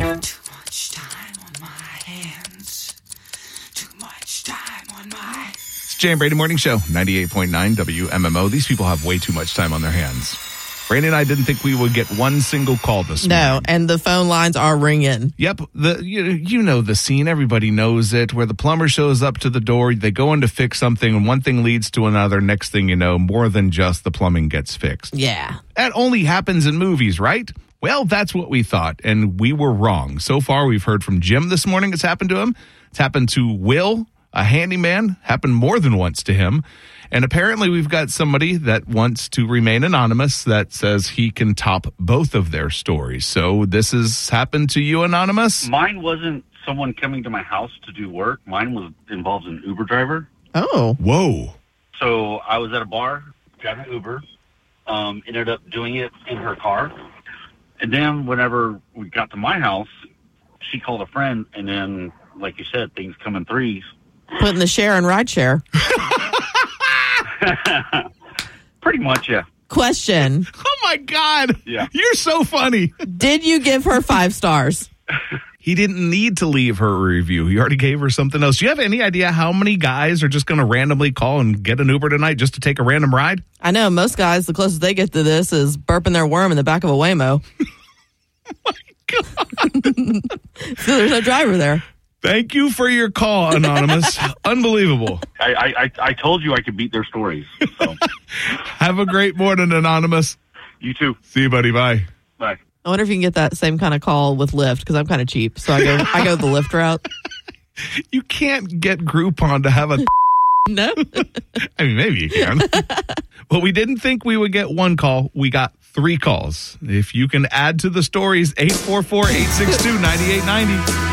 Too much time on my hands. Too much time on my... It's Jay and Brady Morning Show, 98.9 WMMO. These people have way too much time on their hands. Brady and I didn't think we would get one single call this morning. No, and the phone lines are ringing. Yep, you know the scene. Everybody knows it. Where the plumber shows up to the door, they go in to fix something, and one thing leads to another. Next thing you know, more than just the plumbing gets fixed. Yeah. That only happens in movies, right? Well, that's what we thought, and we were wrong. So far, we've heard from Jim this morning. It's happened to him. It's happened to Will, a handyman. Happened more than once to him. And apparently we've got somebody that wants to remain anonymous that says he can top both of their stories. So this has happened to you, Anonymous? Mine wasn't someone coming to my house to do work. Mine involves an Uber driver. Oh. Whoa. So I was at a bar, got an Uber, ended up doing it in her car. And then whenever we got to my house, she called a friend, and then, like you said, things come in threes. Putting the share and ride share. Pretty much, yeah. Question. Oh, my God. Yeah. You're so funny. Did you give her 5 stars? He didn't need to leave her a review. He already gave her something else. Do you have any idea how many guys are just going to randomly call and get an Uber tonight just to take a random ride? I know most guys, the closest they get to this is burping their worm in the back of a Waymo. Oh, my God. So there's no driver there. Thank you for your call, Anonymous. Unbelievable. I told you I could beat their stories. So. Have a great morning, Anonymous. You too. See you, buddy. Bye. Bye. I wonder if you can get that same kind of call with Lyft, because I'm kind of cheap. So I go the Lyft route. You can't get Groupon to have a... No. I mean, maybe you can. But we didn't think we would get one call. We got 3 calls. If you can add to the stories, 844-862-9890.